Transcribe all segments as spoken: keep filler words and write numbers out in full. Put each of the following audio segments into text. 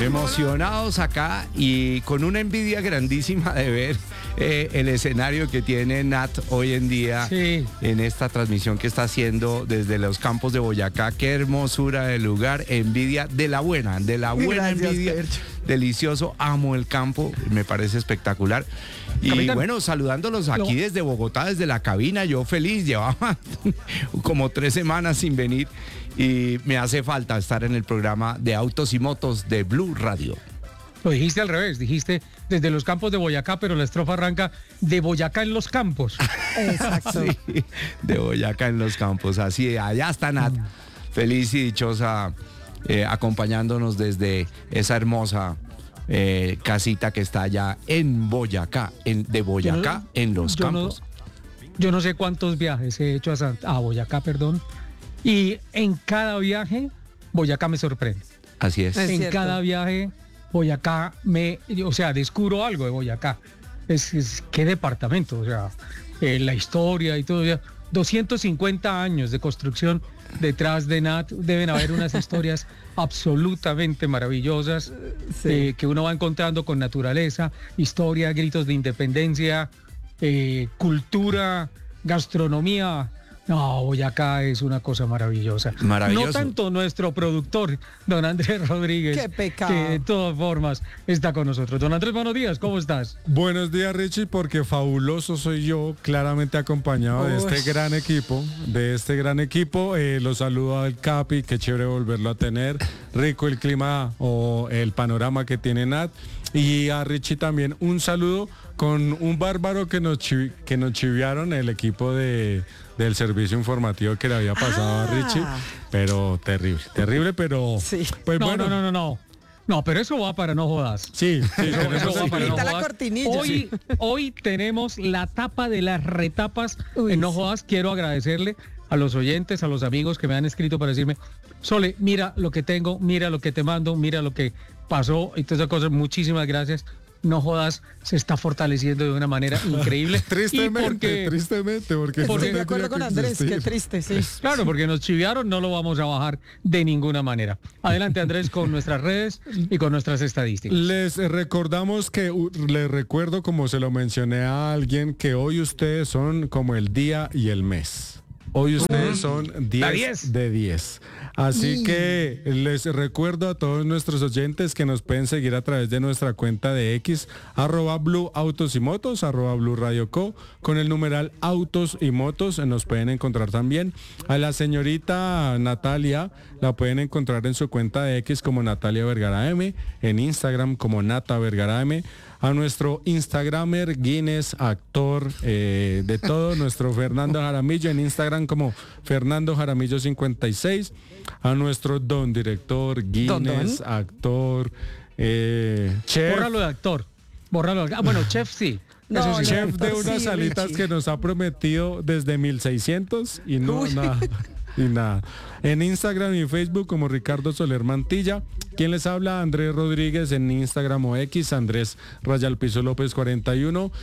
Emocionados acá y con una envidia grandísima de ver eh, el escenario que tiene Nat hoy en día Sí. en esta transmisión que está haciendo desde los campos de Boyacá. Qué hermosura de lugar, envidia de la buena, de la buena Gracias, envidia. Percho. Delicioso, amo el campo, me parece espectacular. Y Capitán, bueno, saludándolos aquí no. desde Bogotá, desde la cabina, yo feliz, llevaba como tres semanas sin venir y me hace falta estar en el programa de Autos y Motos de Blue Radio. Lo dijiste al revés, dijiste desde los campos de Boyacá, pero la estrofa arranca de Boyacá en los campos. Exacto. Sí, de Boyacá en los campos, así, allá está Nat, feliz y dichosa, eh, acompañándonos desde esa hermosa eh, casita que está allá en Boyacá, en, de Boyacá Yo no- en los yo no- campos. Yo no sé cuántos viajes he hecho a, San- a Boyacá, perdón, y en cada viaje Boyacá me sorprende. Así es. Es en cierto. cada viaje Boyacá me, o sea, descubro algo de Boyacá. Es, es qué departamento, o sea, eh, la historia y todo. Ya, doscientos cincuenta años de construcción detrás de Nat, deben haber unas historias absolutamente maravillosas Sí. eh, que uno va encontrando con naturaleza, historia, gritos de independencia, eh, cultura, gastronomía. No, Boyacá es una cosa maravillosa. Maravilloso. No tanto nuestro productor, don Andrés Rodríguez, Qué pecado. que de todas formas está con nosotros. Don Andrés, buenos días, ¿cómo estás? Buenos días, Richie, porque fabuloso soy yo, claramente acompañado de este Uy. gran equipo, de este gran equipo. Eh, los saludo al Capi, qué chévere volverlo a tener. Rico el clima o el panorama que tiene Nat. Y a Richie también un saludo con un bárbaro que nos, chi- que nos chiviaron el equipo de, del servicio informativo que le había pasado Ah. a Richie. Pero terrible, terrible, pero Sí. pues no, bueno. no, no, no, no. No, pero eso va para no jodas. Sí, sí, Eso- tenemos eso va que- para no Quita la jodas. cortinilla. Hoy, hoy tenemos la tapa de las retapas Uy, en No sí. Jodas. Quiero agradecerle a los oyentes, a los amigos que me han escrito para decirme, Sole, mira lo que tengo, mira lo que te mando, mira lo que pasó y todas esas cosas. Muchísimas gracias. No Jodas se está fortaleciendo de una manera increíble. Y Tristemente, porque- tristemente, porque Porque- Estoy de acuerdo con Andrés, qué triste, sí. Claro, porque nos chiviaron, no lo vamos a bajar de ninguna manera. Adelante, Andrés, con nuestras redes y con nuestras estadísticas. Les recordamos que, u- les recuerdo como se lo mencioné a alguien, que hoy ustedes son como el día y el mes. Hoy ustedes son diez. diez de diez. Así que les recuerdo a todos nuestros oyentes que nos pueden seguir a través de nuestra cuenta de X, arroba Blue Autos y Motos, arroba Blue Radio Co, con el numeral Autos y Motos. Nos pueden encontrar también. A la señorita Natalia la pueden encontrar en su cuenta de X como Natalia Vergara M, en Instagram como Nata Vergara M. A nuestro Instagramer, Guinness, actor, eh, de todo, nuestro Fernando Jaramillo en Instagram como Fernando Jaramillo cincuenta y seis. A nuestro don director, Guinness, Don, actor, eh, chef. Bórralo de actor. Bórralo de... Ah, bueno, chef sí. No, Eso sí. no. Chef de unas Sí, salitas Richie. que nos ha prometido desde mil seiscientos y no Uy. nada. Y nada. En Instagram y Facebook como Ricardo Soler Mantilla. ¿Quién les habla? Andrés Rodríguez en Instagram o X, Andrés Rayal Piso López cuarenta y uno.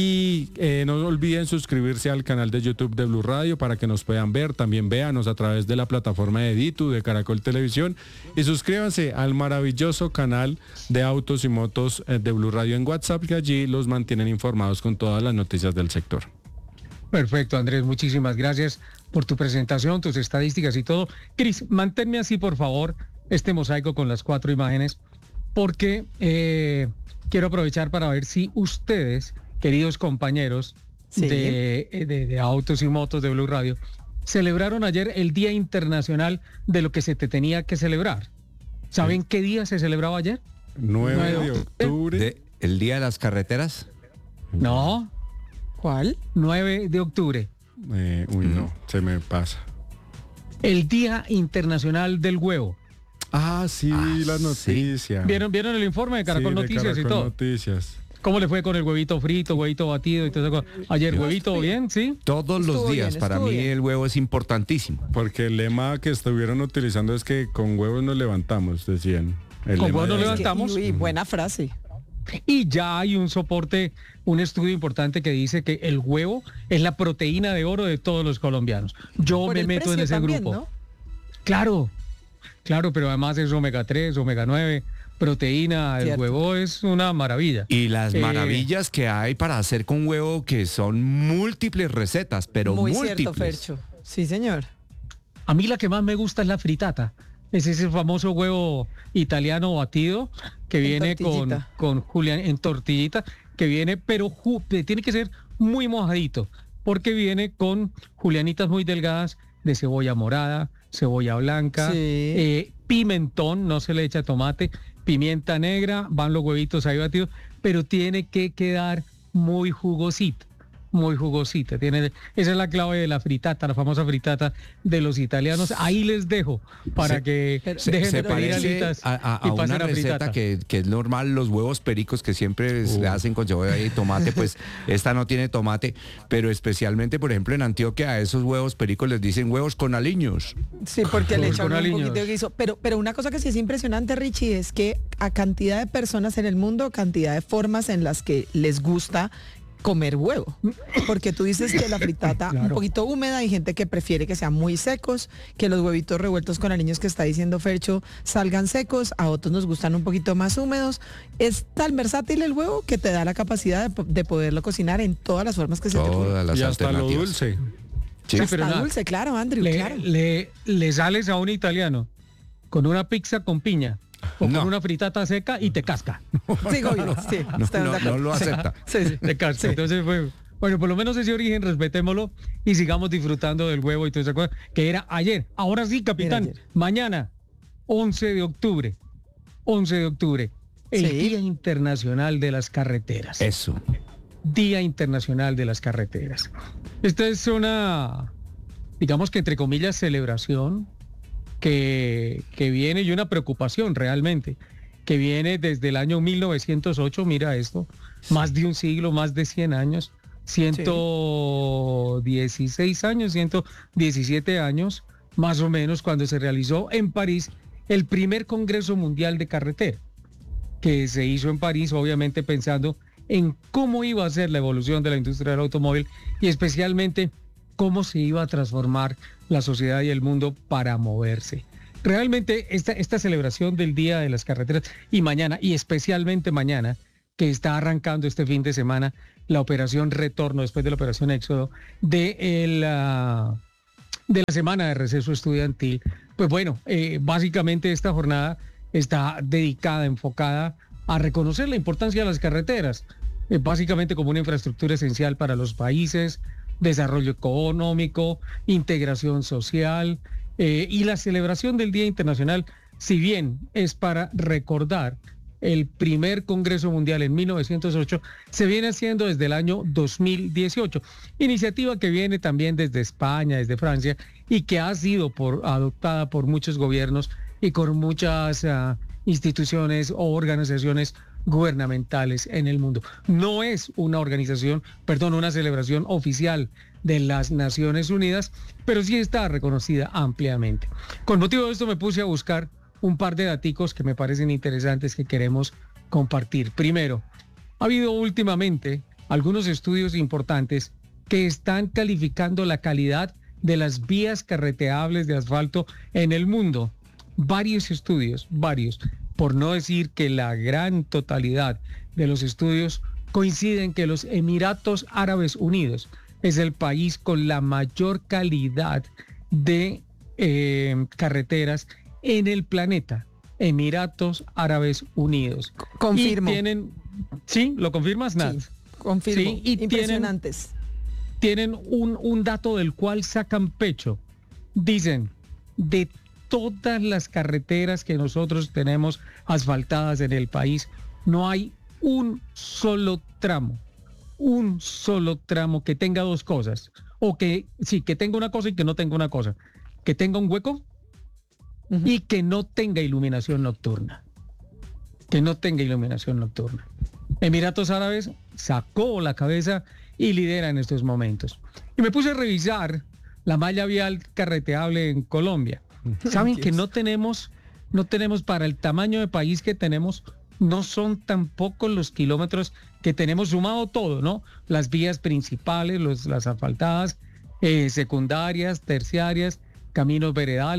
Y eh, no olviden suscribirse al canal de YouTube de Blue Radio para que nos puedan ver. También véanos a través de la plataforma de Ditu, de Caracol Televisión. Y suscríbanse al maravilloso canal de Autos y Motos eh, de Blue Radio en WhatsApp, que allí los mantienen informados con todas las noticias del sector. Perfecto, Andrés, muchísimas gracias por tu presentación, tus estadísticas y todo. Cris, manténme así, por favor, este mosaico con las cuatro imágenes, porque eh, quiero aprovechar para ver si ustedes, queridos compañeros Sí. de, de- de Autos y Motos de Blue Radio, celebraron ayer el Día Internacional de lo que se te tenía que celebrar. ¿Saben qué día se celebraba ayer? nueve de Nueve. octubre. De- ¿El Día de las Carreteras? No, ¿Cuál? nueve de octubre. Eh, uy, no, se me pasa. El Día Internacional del Huevo. Ah, sí, Ah, la sí. noticia. ¿Vieron, ¿Vieron el informe de Caracol Sí, de Noticias y Caracol todo? Noticias. ¿Cómo le fue con el huevito frito, huevito batido y todo eso? Ayer, huevito bien, ¿sí? Todos los Estuvo días, bien, para estuvo mí bien. el huevo es importantísimo. Porque el lema que estuvieron utilizando es que con huevos nos levantamos, decían. El Con lema huevos nos de- levantamos. Uy, buena frase. Y ya hay un soporte, un estudio importante que dice que el huevo es la proteína de oro de todos los colombianos. Yo Por me el meto en precio ese también, grupo. ¿no? Claro, claro, pero además es omega tres, omega nueve, proteína, el Cierto. huevo es una maravilla. Y las Eh, maravillas que hay para hacer con huevo, que son múltiples recetas, pero Muy cierto, múltiples. Fercho. Sí, señor. A mí la que más me gusta es la fritata. Es ese famoso huevo italiano batido que En viene con, tortillita. con julián en tortillita, que viene, pero ju- tiene que ser muy mojadito, porque viene con julianitas muy delgadas de cebolla morada, cebolla blanca, Sí. eh, pimentón, no se le echa tomate, pimienta negra, van los huevitos ahí batidos, pero tiene que quedar muy jugosito. Muy jugosita, tiene, esa es la clave de la fritata, la famosa fritata de los italianos. Ahí les dejo para Se- que Se, dejen se de pedir parece alitas a, a- a y pasen una a receta fritata. que, que es normal, los huevos pericos que siempre se hacen con cebolla y tomate, pues esta no tiene tomate, pero especialmente, por ejemplo, en Antioquia a esos huevos pericos les dicen huevos con aliños. Sí, porque le Con echan un aliños. poquito de guiso. Pero, pero una cosa que sí es impresionante, Richie, es que a cantidad de personas en el mundo, cantidad de formas en las que les gusta comer huevo. Porque tú dices que la fritata un Claro. poquito húmeda, hay gente que prefiere que sean muy secos, que los huevitos revueltos con aliños que está diciendo Fercho salgan secos, a otros nos gustan un poquito más húmedos. Es tan versátil el huevo que te da la capacidad de, po- de poderlo cocinar en todas las formas que se te ocurran. Todas las Y hasta lo alternativas. dulce. Sí. Sí, Hasta pero nada, dulce, claro, Andrew, le, claro. le, le sales a un italiano con una pizza con piña o No. con una fritata seca y te casca. Sí, obvio, sí, No, estamos no, de acuerdo. no lo acepta. Sí, sí. De casca. Sí. Entonces fue, bueno, por lo menos ese origen respetémoslo y sigamos disfrutando del huevo y todo eso, que era ayer. Ahora sí, capitán, Era ayer. mañana, once de octubre, once de octubre, el Sí. Día Internacional de las Carreteras. Eso. Día Internacional de las Carreteras. Esta es una, digamos que entre comillas, celebración que, que viene y una preocupación realmente, que viene desde el año mil novecientos ocho, mira esto, más de un siglo, más de cien años, ciento dieciséis años, ciento diecisiete años, más o menos, cuando se realizó en París el primer Congreso Mundial de Carretera, que se hizo en París, obviamente pensando en cómo iba a ser la evolución de la industria del automóvil y especialmente cómo se iba a transformar la sociedad y el mundo para moverse. Realmente esta, esta celebración del Día de las Carreteras y mañana, y especialmente mañana, que está arrancando este fin de semana la operación Retorno, después de la operación Éxodo, de, el, ah, de la semana de receso estudiantil, pues bueno, eh, básicamente esta jornada está dedicada, enfocada a reconocer la importancia de las carreteras, eh, básicamente como una infraestructura esencial para los países, desarrollo económico, integración social, eh, y la celebración del Día Internacional, si bien es para recordar el primer Congreso Mundial en mil novecientos ocho, se viene haciendo desde el año dos mil dieciocho, iniciativa que viene también desde España, desde Francia, y que ha sido por, adoptada por muchos gobiernos y con muchas uh, instituciones o organizaciones gubernamentales en el mundo. No es una organización, perdón, una celebración oficial de las Naciones Unidas, pero sí está reconocida ampliamente. Con motivo de esto me puse a buscar un par de daticos que me parecen interesantes que queremos compartir. Primero, ha habido últimamente algunos estudios importantes que están calificando la calidad de las vías carreteables de asfalto en el mundo. Varios estudios, varios, por no decir que la gran totalidad de los estudios coinciden que los Emiratos Árabes Unidos es el país con la mayor calidad de eh, carreteras en el planeta. Emiratos Árabes Unidos. Confirmo. Y tienen, ¿sí? ¿Lo confirmas, Nat? Sí, confirmo. Sí, y tienen- Impresionantes. tienen un, un dato del cual sacan pecho. Dicen, de todas las carreteras que nosotros tenemos asfaltadas en el país, no hay un solo tramo, un solo tramo que tenga dos cosas. O que sí, que tenga una cosa y que no tenga una cosa. Que tenga un hueco Ujú. y que no tenga iluminación nocturna. Que no tenga iluminación nocturna. Emiratos Árabes sacó la cabeza y lidera en estos momentos. Y me puse a revisar la malla vial carreteable en Colombia. Saben que no tenemos, no tenemos para el tamaño de país que tenemos, no son tampoco los kilómetros que tenemos sumado todo, ¿no? Las vías principales, los, las asfaltadas, eh, secundarias, terciarias, caminos veredales,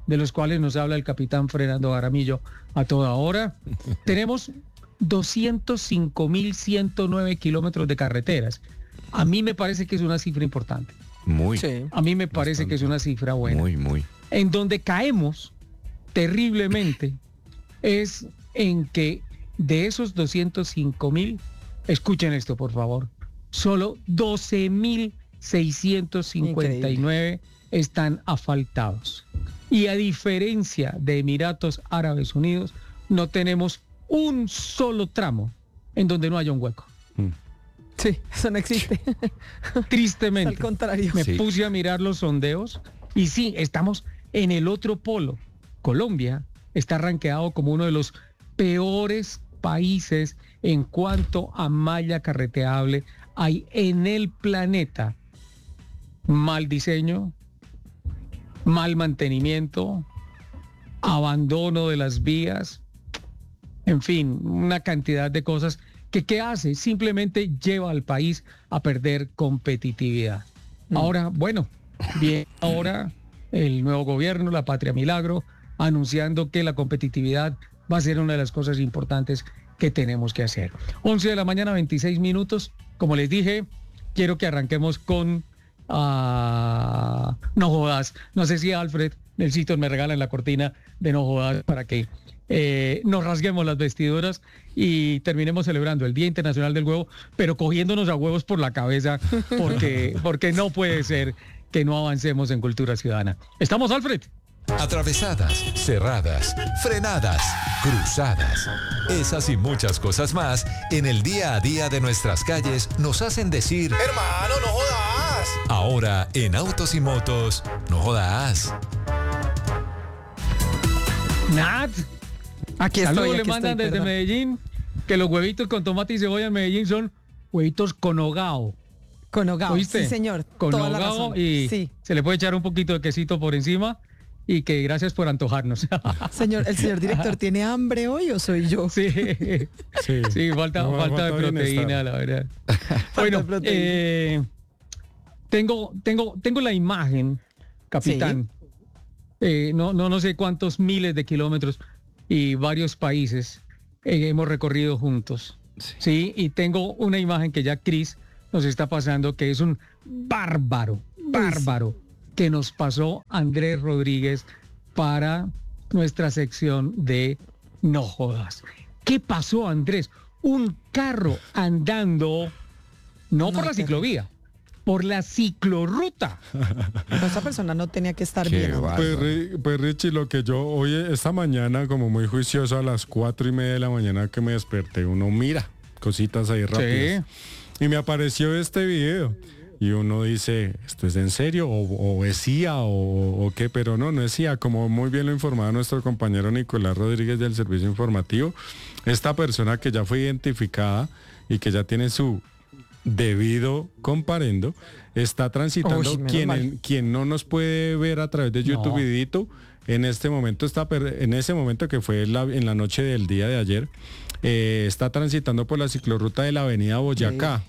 de los cuales nos habla el capitán Fernando Jaramillo a toda hora. Tenemos doscientos cinco mil ciento nueve kilómetros de carreteras. A mí me parece que es una cifra importante. Muy. Sí. A mí me parece Bastante. que es una cifra buena. Muy, muy. En donde caemos terriblemente es en que de esos doscientos cinco mil, escuchen esto por favor, solo doce mil seiscientos cincuenta y nueve están asfaltados. Y a diferencia de Emiratos Árabes Unidos, no tenemos un solo tramo en donde no haya un hueco. Sí, eso no existe. Tristemente. Al contrario. Me Sí. puse a mirar los sondeos y sí, estamos en el otro polo. Colombia está rankeado como uno de los peores países en cuanto a malla carreteable hay en el planeta. Mal diseño, mal mantenimiento, abandono de las vías, en fin, una cantidad de cosas que ¿qué hace? Simplemente lleva al país a perder competitividad. Ahora, bueno, bien, ahora el nuevo gobierno, la Patria Milagro, anunciando que la competitividad va a ser una de las cosas importantes que tenemos que hacer. once de la mañana, veintiséis minutos. Como les dije, quiero que arranquemos con uh, No Jodas. No sé si Alfred, Nelsito me regalan la cortina de No Jodas para que eh, nos rasguemos las vestiduras y terminemos celebrando el Día Internacional del Huevo, pero cogiéndonos a huevos por la cabeza, porque, porque no puede ser que no avancemos en cultura ciudadana. ¿Estamos, Alfred? Atravesadas, cerradas, frenadas, cruzadas. Esas y muchas cosas más en el día a día de nuestras calles nos hacen decir: Hermano, no jodas. ahora en Autos y Motos, no jodas. Nat, Aquí estoy, saludos le aquí mandan estoy, desde perdón. Medellín, que los huevitos con tomate y cebolla en Medellín son huevitos con hogao. Con hogao, ¿Oíste? sí señor, Con toda la hogao razón. y Sí, se le puede echar un poquito de quesito por encima y que gracias por antojarnos. señor, ¿el señor director tiene hambre hoy o soy yo? Sí, Sí, sí, falta, No, falta de falta proteína, bienestar. la verdad. Bueno, de proteína. eh, tengo, tengo, tengo la imagen, capitán. Eh, no, no, no sé cuántos miles de kilómetros y varios países eh, hemos recorrido juntos. Sí. Sí, y tengo una imagen que ya Cris nos está pasando, que es un bárbaro, bárbaro, que nos pasó Andrés Rodríguez para nuestra sección de No Jodas. ¿Qué pasó, Andrés? Un carro andando, no, No, por la terrible. ciclovía, por la ciclorruta. Pero esa persona no tenía que estar Qué bien. ¿no? va- Pues, Ri- pues, Richie, lo que yo hoy, esta mañana, como muy juicioso, a las cuatro y media de la mañana que me desperté, uno mira cositas ahí rápidas. Y me apareció este video. Y uno dice, ¿esto es en serio? ¿O, o es C I A? O, ¿O qué? Pero no, no es C I A. Como muy bien lo informaba nuestro compañero Nicolás Rodríguez del Servicio Informativo, esta persona que ya fue identificada y que ya tiene su debido comparendo, está transitando. Uy, menos quien, mal. en- quien no nos puede ver a través de YouTube No. vidito, en este momento está, per- en ese momento que fue en la, en la noche del día de ayer, eh, está transitando por la ciclorruta de la avenida Boyacá.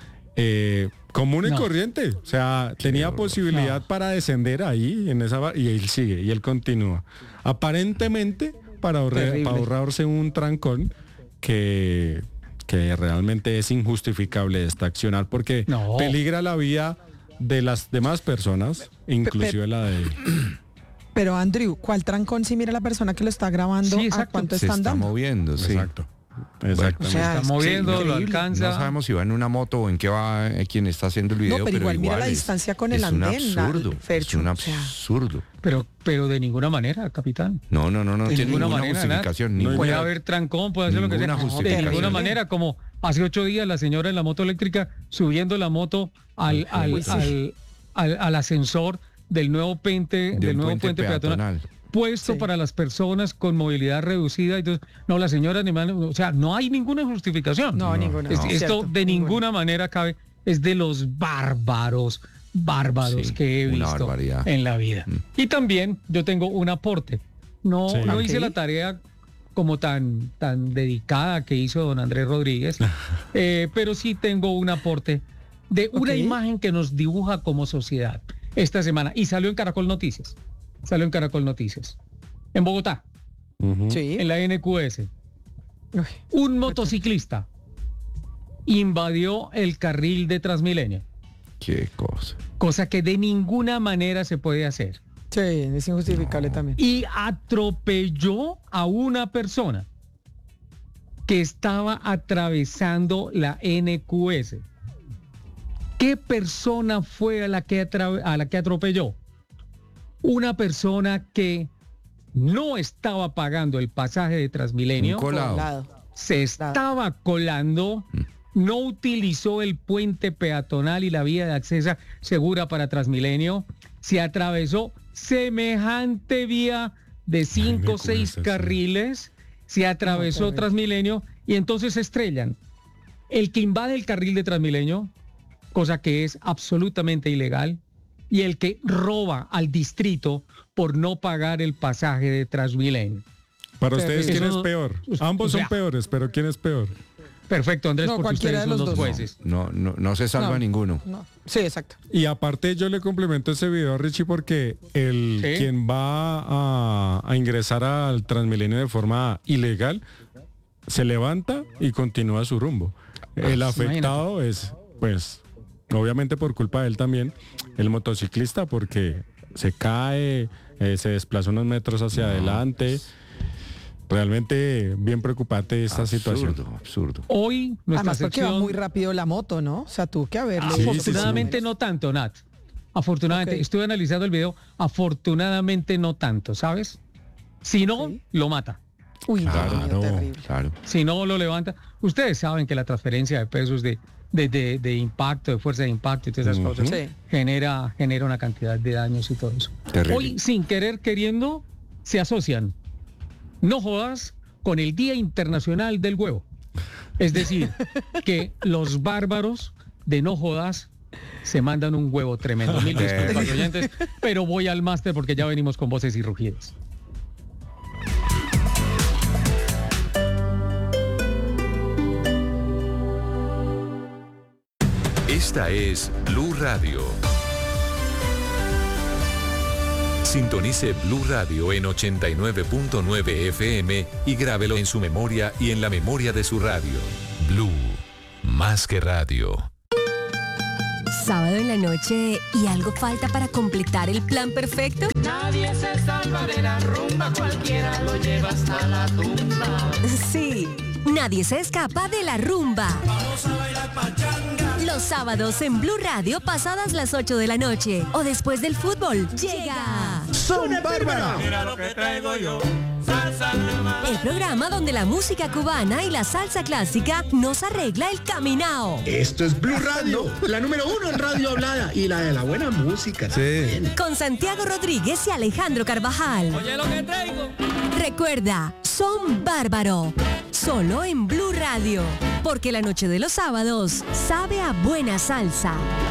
Eh, común y No. corriente, o sea, tenía posibilidad No. para descender ahí en esa va- y él sigue y él continúa. Aparentemente para, ahorre- Terrible. para ahorrarse un trancón que, que realmente es injustificable esta accionar porque No. peligra la vida de las demás personas, inclusive la de Pero Andrew, ¿cuál trancón si mira la persona que lo está grabando? Sí, ¿A exacto. cuánto Se están está dando? moviendo, sí. Exacto. Exactamente. O sea, Está es moviendo, lo increíble. alcanza. No sabemos si va en una moto o en qué va eh, quien está haciendo el video. No, pero igual mira la es- distancia con el es un andén, la- absurdo. Es Fercho, un o sea. absurdo. Pero, pero de ninguna manera, capitán. No, no, no, no De tiene ninguna ninguna manera, justificación. nada. No hay Puede ninguna. haber trancón, puede hacer lo que sea. Ninguna De justificación. ninguna manera, como hace ocho días la señora en la moto eléctrica subiendo la moto al, al, Uy, sí. al, al- al ascensor del nuevo puente, De del un nuevo puente puente, peatonal, puesto Sí. para las personas con movilidad reducida. Entonces, no, la señora, ni man- o sea, no hay ninguna justificación. No, ninguna. Es- no, esto cierto, de ninguna manera cabe, es de los bárbaros, bárbaros Sí, que he una visto barbaridad. en la vida. Y también yo tengo un aporte. No, Sí. no Ok. hice la tarea como tan, tan dedicada que hizo don Andrés Rodríguez, eh, pero sí tengo un aporte de una Ok. imagen que nos dibuja como sociedad esta semana y salió en Caracol Noticias. salió en Caracol Noticias. En Bogotá, Ujú. Sí. en la N Q S, Uy, un motociclista invadió el carril de Transmilenio, Qué cosa. cosa que de ninguna manera se puede hacer. sí, es injustificable también. Y atropelló a una persona que estaba atravesando la N Q S. ¿Qué persona fue a la que, atra- a la que atropelló? Una persona que no estaba pagando el pasaje de Transmilenio, Un colado. Colado. se estaba colando, no utilizó el puente peatonal y la vía de acceso segura para Transmilenio, se atravesó semejante vía de cinco o seis sí. carriles, se atravesó terrible. Transmilenio y entonces se estrellan. El que invade el carril de Transmilenio, cosa que es absolutamente ilegal, y el que roba al distrito por no pagar el pasaje de Transmilenio. Para Pero ustedes, ¿quién eso- es peor? o Ambos son sea- peores, pero ¿quién es peor? Perfecto, Andrés, No, porque cualquiera ustedes de son los los dos. jueces. No, no, no se salva No. ninguno. No. Sí, exacto. Y aparte yo le complemento ese video a Richie porque el Sí. quien va a, a ingresar al Transmilenio de forma ilegal se levanta y continúa su rumbo. El Ah, afectado es, pues, obviamente por culpa de él también, el motociclista porque se cae, eh, se desplaza unos metros hacia adelante. Realmente bien preocupante esta situación. Absurdo, absurdo. Hoy nuestra Además porque va sección, muy rápido la moto, ¿no? O sea, tuvo que haberle... Sí, sí, afortunadamente no tanto, Nat. Afortunadamente, Ok. estuve analizando el video, afortunadamente no tanto, ¿sabes? Si no, Sí. lo mata. Uy, Dios mío, Claro, terrible. Claro. Si no lo levanta, ustedes saben que la transferencia de pesos de, de, de- de impacto, de fuerza de impacto y todas esas Ujú. cosas Sí. genera, genera una cantidad de daños y todo eso. Terrible. Hoy, sin querer queriendo, se asocian. No jodas con el Día Internacional del Huevo. Es decir, que los bárbaros de No Jodas se mandan un huevo tremendo. Mil disculpas, oyentes, pero voy al máster porque ya venimos con voces y rugidos. Esta es Blue Radio. Sintonice Blue Radio en ochenta y nueve punto nueve F M y grábelo en su memoria y en la memoria de su radio. Blue, más que radio. Sábado en la noche y algo falta para completar el plan perfecto. Nadie se salva de la rumba, cualquiera lo lleva hasta la tumba. Sí, nadie se escapa de la rumba. Los sábados en Blue Radio pasadas las ocho de la noche o después del fútbol llega ¡Son Bárbara! Mira lo que traigo yo, salsa nueva. el programa donde la música cubana y la salsa clásica nos arregla el caminao. Esto es Blue Radio, la número uno en radio hablada y la de la buena música. Sí. Con Santiago Rodríguez y Alejandro Carvajal. Oye lo que traigo. Recuerda, son bárbaro. Solo en Blue Radio. Porque la noche de los sábados sabe a buena salsa.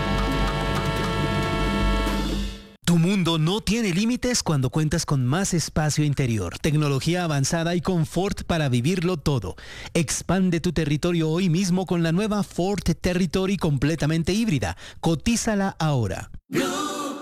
Tu mundo no tiene límites cuando cuentas con más espacio interior, tecnología avanzada y confort para vivirlo todo. Expande tu territorio hoy mismo con la nueva Ford Territory completamente híbrida. Cotízala ahora. Blue